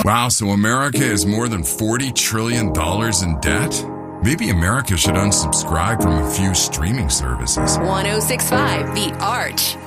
Wow, so America is more than $40 trillion in debt? Maybe America should unsubscribe from a few streaming services. 1065 The Arch.